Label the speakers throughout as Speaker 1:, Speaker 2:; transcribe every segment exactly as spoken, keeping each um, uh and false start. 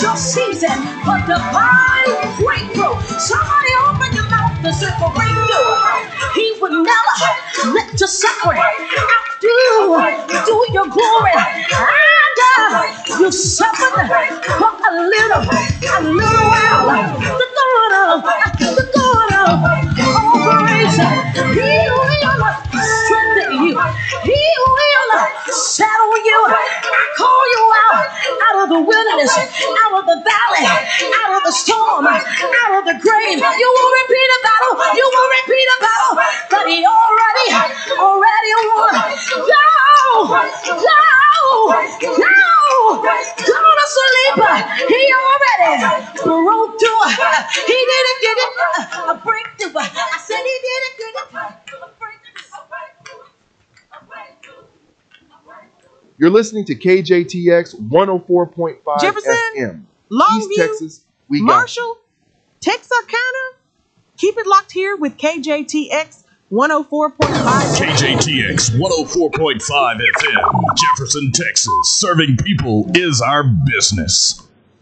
Speaker 1: your season for divine breakthrough. Somebody open your mouth and say for breakthrough. He would never let your suffering outdo do your glory. And uh, you suffered for a little, a little while. The God of, the God of all grace, He will strengthen you. He will settle you. I call you out, out of the wilderness, out of the valley, out of the storm, out of the grave. You will repeat a battle. You will repeat a battle, but He already, already won. Go, go, go, go to sleep. He already broke through. He didn't get it. A breakthrough. I said He didn't get it. A breakthrough.
Speaker 2: You're listening to K J T X one oh four point five
Speaker 3: Jefferson,
Speaker 2: F M.
Speaker 3: Longview,
Speaker 2: East Texas, we got
Speaker 3: Marshall, Texarkana. Keep it locked here with K J T X one oh four point five.
Speaker 4: K J T X one oh four point five F M, Jefferson, Texas. Serving people is our business.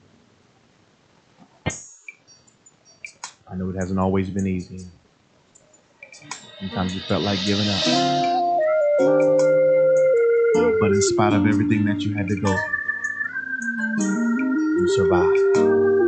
Speaker 5: I know it hasn't always been easy. Sometimes you felt like giving up. But in spite of everything that you had to go through, you survived.